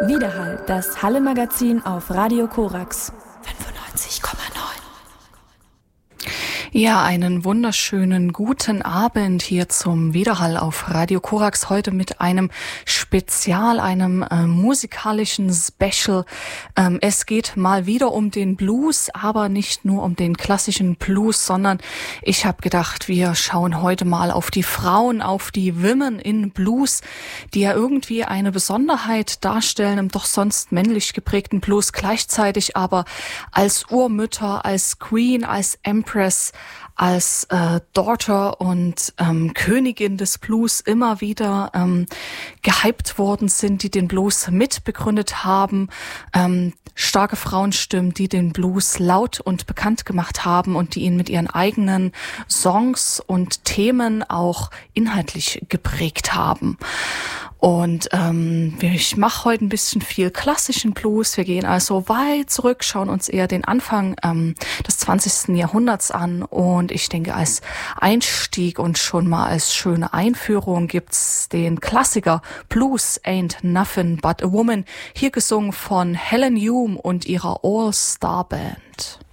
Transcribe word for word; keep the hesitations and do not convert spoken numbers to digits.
Widerhall, das Halle-Magazin auf Radio Korax fünfundneunzig Komma neun. Ja, einen wunderschönen guten Abend hier zum Widerhall auf Radio Korax. Heute mit einem Spezial, einem äh, musikalischen Special. Ähm, es geht mal wieder um den Blues, aber nicht nur um den klassischen Blues, sondern ich habe gedacht, wir schauen heute mal auf die Frauen, auf die Women in Blues, die ja irgendwie eine Besonderheit darstellen im doch sonst männlich geprägten Blues, gleichzeitig aber als Urmütter, als Queen, als Empress, als äh, Daughter und ähm, Königin des Blues immer wieder ähm, gehypt worden sind, die den Blues mitbegründet haben, ähm, starke Frauenstimmen, die den Blues laut und bekannt gemacht haben und die ihn mit ihren eigenen Songs und Themen auch inhaltlich geprägt haben. Und ähm, ich mache heute ein bisschen viel klassischen Blues. Wir gehen also weit zurück, schauen uns eher den Anfang ähm, des zwanzigsten Jahrhunderts an. Und ich denke, als Einstieg und schon mal als schöne Einführung gibt's den Klassiker Blues Ain't Nothing But a Woman, hier gesungen von Helen Hume und ihrer All-Star Band.